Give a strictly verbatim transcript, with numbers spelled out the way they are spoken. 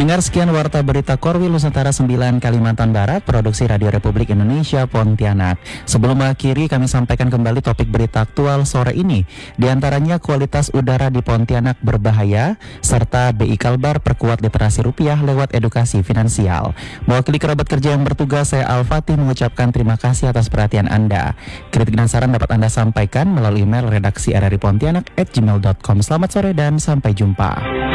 Pendengar, sekian Warta Berita Korwil Nusantara sembilan Kalimantan Barat, produksi Radio Republik Indonesia Pontianak. Sebelum mengakhiri, kami sampaikan kembali topik berita aktual sore ini. Di antaranya kualitas udara di Pontianak berbahaya, serta B I Kalbar perkuat literasi rupiah lewat edukasi finansial. Mewakili kerabat kerja yang bertugas, saya Al-Fatih mengucapkan terima kasih atas perhatian Anda. Kritik dan saran dapat Anda sampaikan melalui email redaksi r r i pontianak at gmail dot com. Selamat sore dan sampai jumpa.